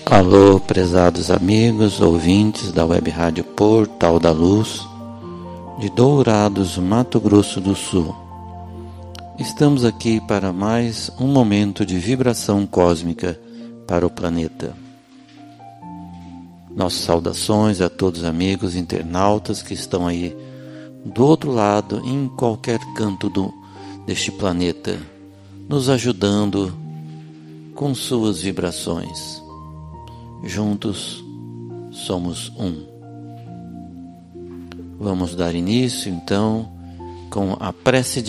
Alô, prezados amigos, ouvintes da Web Rádio Portal da Luz, de Dourados, Mato Grosso do Sul. Estamos aqui para mais um momento de vibração cósmica para o planeta. Nossas saudações a todos os amigos internautas que estão aí do outro lado, em qualquer canto deste planeta, nos ajudando com suas vibrações. Juntos somos um. Vamos dar início então com a prece